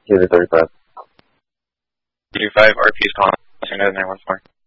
Here's a 35. 35, RP is calling. 914.